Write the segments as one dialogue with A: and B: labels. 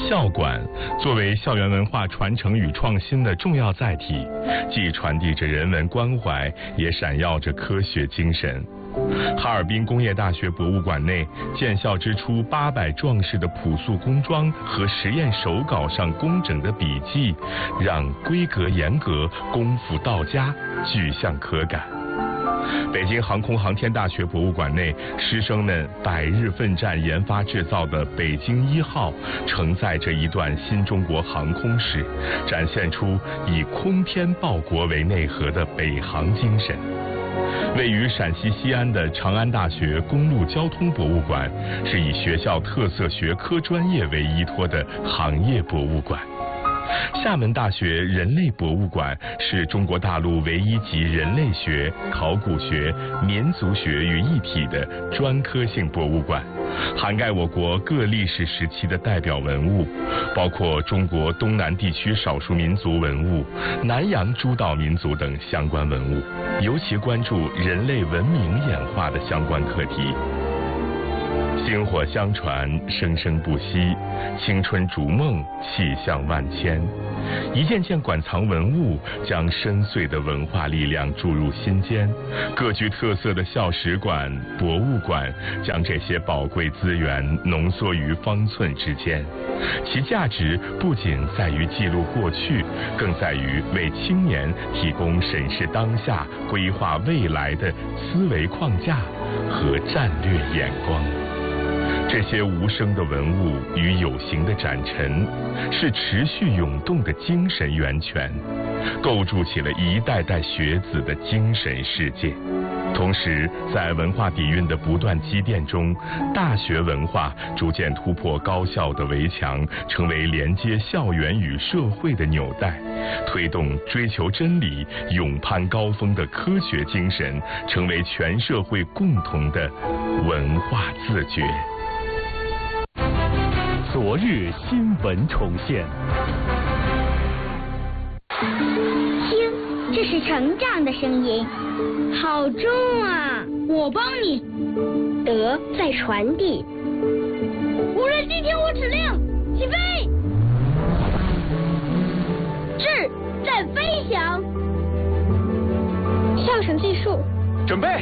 A: 校馆作为校园文化传承与创新的重要载体，既传递着人文关怀，也闪耀着科学精神。哈尔滨工业大学博物馆内，建校之初800壮士的朴素工装和实验手稿上工整的笔记，让规格严格、功夫到家具象可感。北京航空航天大学博物馆内，师生们百日奋战研发制造的北京1号，承载着一段新中国航空史，展现出以空天报国为内核的北航精神。位于陕西西安的长安大学公路交通博物馆，是以学校特色学科专业为依托的行业博物馆。厦门大学人类博物馆是中国大陆唯一集人类学、考古学、民族学于一体的专科性博物馆，涵盖我国各历史时期的代表文物，包括中国东南地区少数民族文物、南洋诸岛民族等相关文物，尤其关注人类文明演化的相关课题。薪火相传，生生不息；青春逐梦，气象万千。一件件馆藏文物，将深邃的文化力量注入心间。各具特色的校史馆、博物馆，将这些宝贵资源浓缩于方寸之间。其价值不仅在于记录过去，更在于为青年提供审视当下、规划未来的思维框架和战略眼光。这些无声的文物与有形的展陈，是持续涌动的精神源泉，构筑起了一代代学子的精神世界。同时，在文化底蕴的不断积淀中，大学文化逐渐突破高校的围墙，成为连接校园与社会的纽带，推动追求真理、勇攀高峰的科学精神，成为全社会共同的文化自觉。
B: 昨日新闻重现。
C: 听，这是成长的声音，好重啊！我帮你。德在传递。无人机听我指令，起飞。智在飞翔。象声技术，
A: 准备。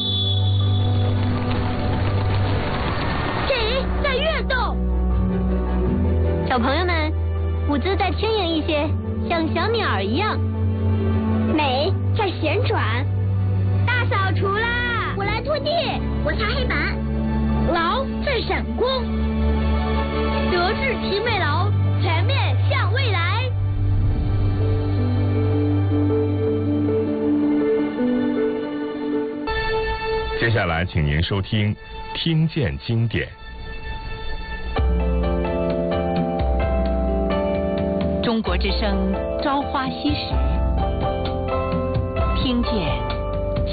C: 己在跃动。小朋友们，舞姿再轻盈一些，像小鸟一样。美在旋转。大扫除啦！我来拖地，我擦黑板。劳在闪光。德智体美劳，全面向未来。
A: 接下来，请您收听《听见经典》。
D: 中国之声《朝花夕拾》，听见